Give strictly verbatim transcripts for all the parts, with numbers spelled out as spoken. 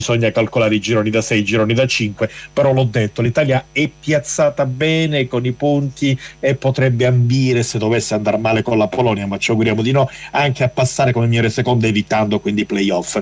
bisogna calcolare i gironi da sei, i gironi da cinque, però l'ho detto, l'Italia è piazzata bene con i punti e potrebbe ambire, se dovesse andare male con la Polonia, ma ci auguriamo di no, anche a passare come migliore seconda, evitando quindi i playoff.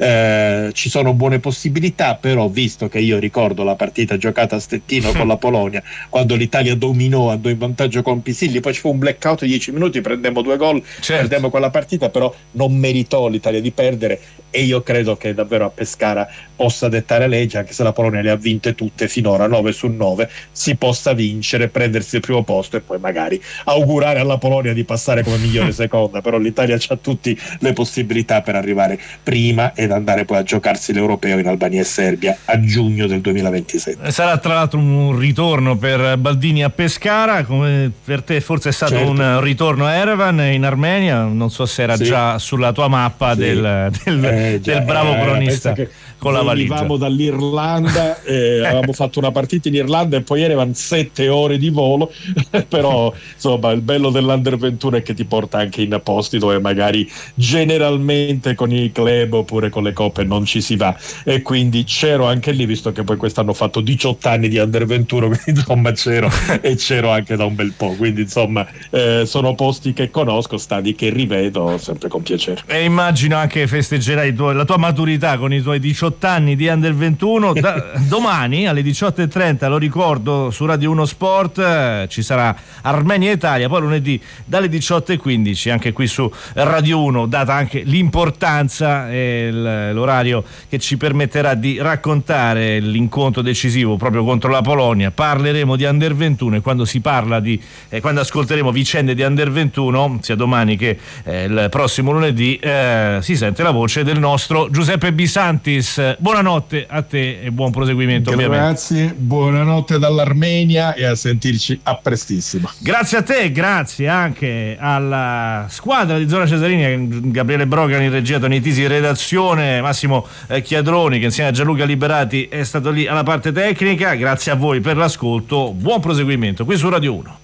Eh, ci sono buone possibilità, però visto che io ricordo la partita giocata a Stettino con la Polonia, quando l'Italia dominò, andò in vantaggio con Pisilli, poi ci fu un blackout di dieci minuti, prendemmo due gol, certo. perdemmo quella partita, però non meritò l'Italia di perdere, e io credo che davvero a Pescara possa dettare legge, anche se la Polonia le ha vinte tutte finora, nove su nove, si possa vincere, prendersi il primo posto e poi magari augurare alla Polonia di passare come migliore seconda, però l'Italia ha tutte le possibilità per arrivare prima ed andare poi a giocarsi l'Europeo in Albania e Serbia a giugno del duemilaventisette. Sarà tra l'altro un ritorno per Baldini a Pescara, come per te forse è stato certo. un ritorno a Erevan in Armenia, non so se era sì. già sulla tua mappa sì. del, del, eh, già, del bravo eh, cronista con la valigia. Venivamo dall'Irlanda, eh, avevamo fatto una partita in Irlanda e poi erano sette ore di volo, però insomma il bello dell'Under ventuno è che ti porta anche in posti dove magari generalmente con i club oppure con le coppe non ci si va, e quindi c'ero anche lì, visto che poi quest'anno ho fatto diciotto anni di Under ventuno, quindi insomma c'ero e c'ero anche da un bel po', quindi insomma eh, sono posti che conosco, stadi che rivedo sempre con piacere. E immagino anche festeggerai tuoi, la tua maturità con i tuoi diciotto anni di Under ventuno. Da, domani alle diciotto e trenta, lo ricordo, su Radio uno Sport eh, ci sarà Armenia Italia, poi lunedì dalle diciotto e quindici anche qui su Radio uno, data anche l'importanza e l'orario che ci permetterà di raccontare l'incontro decisivo proprio contro la Polonia. Parleremo di Under ventuno, e quando si parla di eh, quando ascolteremo vicende di Under ventuno, sia domani che eh, il prossimo lunedì, eh, si sente la voce del nostro Giuseppe Bisantis. Buonanotte a te e buon proseguimento. Grazie, ovviamente. Buonanotte dall'Armenia e a sentirci a prestissimo. Grazie a te, grazie anche alla squadra di Zona Cesarini, Gabriele Brogan in regia, Toni Tisi in redazione, Massimo eh, Chiadroni che insieme a Gianluca Liberati è stato lì alla parte tecnica. Grazie a voi per l'ascolto, buon proseguimento qui su Radio uno.